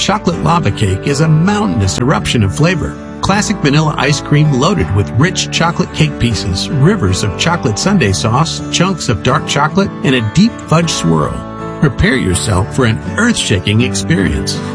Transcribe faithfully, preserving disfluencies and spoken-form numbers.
Chocolate lava cake is a mountainous eruption of flavor. Classic vanilla ice cream loaded with rich chocolate cake pieces, rivers of chocolate sundae sauce, chunks of dark chocolate, and a deep fudge swirl. Prepare yourself for an earth-shaking experience.